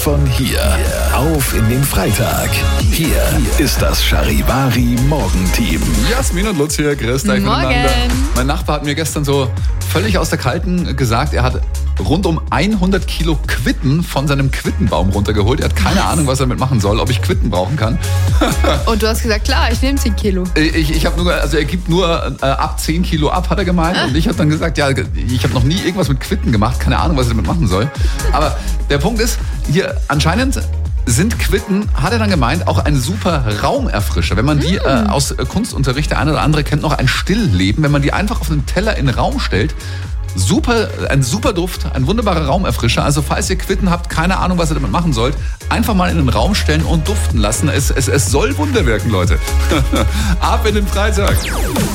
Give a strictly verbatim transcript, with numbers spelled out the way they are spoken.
von hier. Auf in den Freitag. Hier ist das Charivari Morgenteam. Jasmin und Lutz hier, grüßt euch miteinander. Mein Nachbar hat mir gestern so völlig aus der Kalten gesagt, er hat rund um hundert Kilo Quitten von seinem Quittenbaum runtergeholt. Er hat keine was? Ahnung, was er damit machen soll, ob ich Quitten brauchen kann. Und du hast gesagt, klar, ich nehme zehn Kilo. Ich, ich habe nur, also er gibt nur äh, ab zehn Kilo ab, hat er gemeint. Ah. Und ich habe dann gesagt, ja, ich habe noch nie irgendwas mit Quitten gemacht, keine Ahnung, was er damit machen soll. Aber der Punkt ist, hier anscheinend sind Quitten, hat er dann gemeint, auch ein super Raumerfrischer. Wenn man die mm. äh, aus Kunstunterricht, der eine oder andere kennt noch ein Stillleben, wenn man die einfach auf einen Teller in den Raum stellt, super, ein super Duft, ein wunderbarer Raumerfrischer. Also falls ihr Quitten habt, keine Ahnung, was ihr damit machen sollt, einfach mal in den Raum stellen und duften lassen. Es, es, es soll Wunder wirken, Leute. Ab in den Freitag.